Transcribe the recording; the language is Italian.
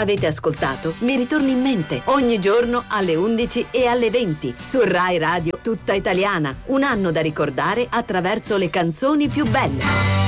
avete ascoltato Mi ritorni in mente ogni giorno alle 11 e alle 20 su Rai Radio Tutta Italiana. Un anno da ricordare attraverso le canzoni più belle.